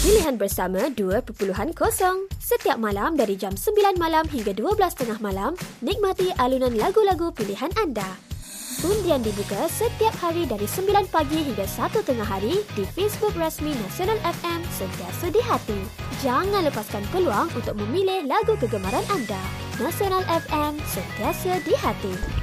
Pilihan bersama 2.0. Setiap malam dari jam 9 malam hingga 12.30 malam, nikmati alunan lagu-lagu pilihan anda. Undian dibuka setiap hari dari 9 pagi hingga 1 tengah hari di Facebook rasmi Nasional FM Sentiasa di Hati. Jangan lepaskan peluang untuk memilih lagu kegemaran anda. Nasional FM Sentiasa di Hati.